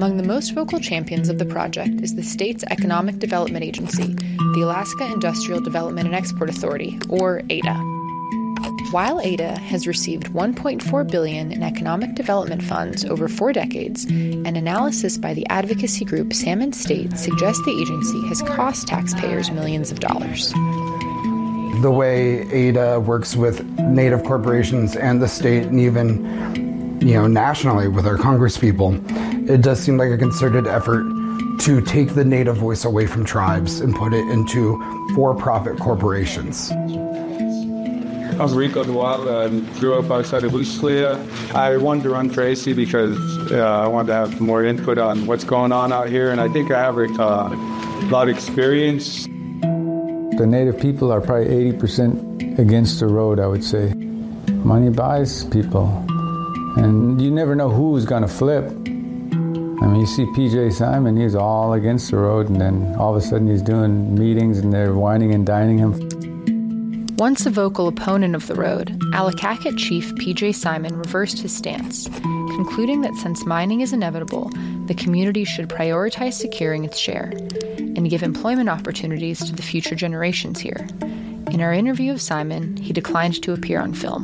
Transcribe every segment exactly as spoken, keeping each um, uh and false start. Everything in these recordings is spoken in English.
Among the most vocal champions of the project is the state's Economic Development Agency, the Alaska Industrial Development and Export Authority, or A D A. While A D A has received one point four billion dollars in economic development funds over four decades, an analysis by the advocacy group Salmon State suggests the agency has cost taxpayers millions of dollars. The way A D A works with Native corporations and the state, and even, you know, nationally with our congresspeople, it does seem like a concerted effort to take the Native voice away from tribes and put it into for-profit corporations. I'm Rico Dual and grew up outside of Luclia. I wanted to run for A C because uh, I wanted to have more input on what's going on out here, and I think I have uh, a lot of experience. The Native people are probably eighty percent against the road, I would say. Money buys people, and you never know who's going to flip. I mean, you see P J Simon, he's all against the road, and then all of a sudden he's doing meetings and they're whining and dining him. Once a vocal opponent of the road, Allakaket chief P J Simon reversed his stance, concluding that since mining is inevitable, the community should prioritize securing its share and give employment opportunities to the future generations here. In our interview of Simon, he declined to appear on film.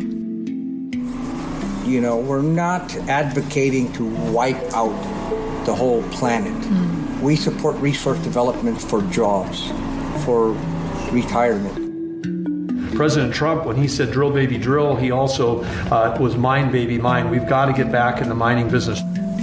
You know, we're not advocating to wipe out the whole planet. Mm. We support resource development for jobs, for retirement. President Trump, when he said drill, baby, drill, he also uh, was mine, baby, mine. We've got to get back in the mining business.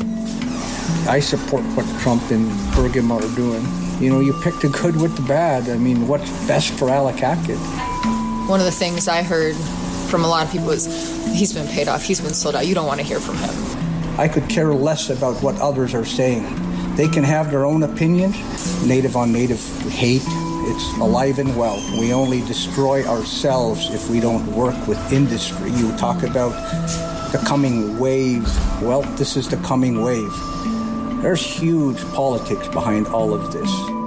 I support what Trump and Burgum are doing. You know, you pick the good with the bad. I mean, what's best for Allakaket? One of the things I heard from a lot of people was, he's been paid off, he's been sold out, you don't want to hear from him. I could care less about what others are saying. They can have their own opinions. Native on native hate, it's alive and well. We only destroy ourselves if we don't work with industry. You talk about the coming wave. Well, this is the coming wave. There's huge politics behind all of this.